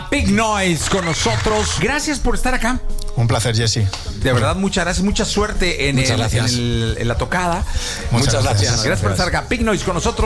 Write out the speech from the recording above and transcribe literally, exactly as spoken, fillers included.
a Pig Noise con nosotros. Gracias por estar acá. Un placer, Jesse. De verdad, muchas gracias. Mucha suerte en, Muchas el, gracias. en, el, en la tocada. Muchas, Muchas gracias. gracias. Gracias por estar acá. Pig Noise con nosotros.